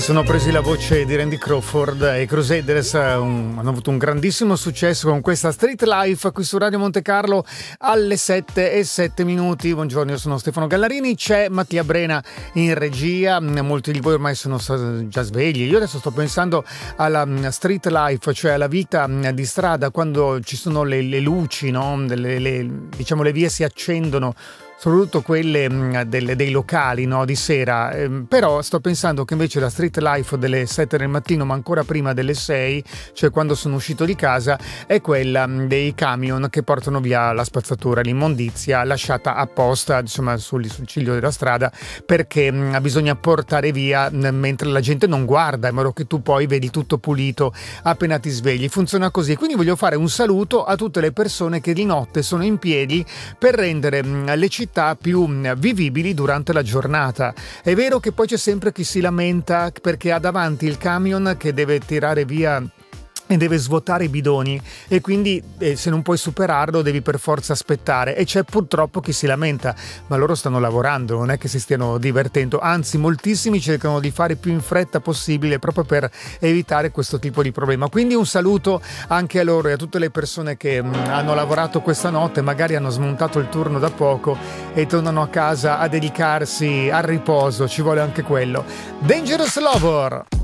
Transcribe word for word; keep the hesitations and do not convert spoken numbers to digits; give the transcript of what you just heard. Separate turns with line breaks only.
sono presi la voce di Randy Crawford e Crusaders un, hanno avuto un grandissimo successo con questa Street Life qui su Radio Monte Carlo alle sette e sette minuti. Buongiorno, io sono Stefano Gallarini, c'è Mattia Brena in regia, molti di voi ormai sono già svegli. Io adesso sto pensando alla Street Life, cioè alla vita di strada, quando ci sono le, le luci, no? le, le, diciamo le vie si accendono, soprattutto quelle mh, delle, dei locali, no, di sera, eh, però sto pensando che invece la street life delle sette del mattino, ma ancora prima delle sei, cioè quando sono uscito di casa, è quella mh, dei camion che portano via la spazzatura, l'immondizia lasciata apposta, insomma, sul, sul ciglio della strada, perché mh, bisogna portare via mh, mentre la gente non guarda, in modo che tu poi vedi tutto pulito appena ti svegli. Funziona così. Quindi voglio fare un saluto a tutte le persone che di notte sono in piedi per rendere mh, le città più vivibili durante la giornata. È vero che poi c'è sempre chi si lamenta perché ha davanti il camion che deve tirare via e deve svuotare i bidoni e quindi eh, se non puoi superarlo devi per forza aspettare, e c'è purtroppo chi si lamenta, ma loro stanno lavorando, non è che si stiano divertendo, anzi moltissimi cercano di fare più in fretta possibile proprio per evitare questo tipo di problema. Quindi un saluto anche a loro e a tutte le persone che mh, hanno lavorato questa notte, magari hanno smontato il turno da poco e tornano a casa a dedicarsi al riposo, ci vuole anche quello. Dangerous Lover!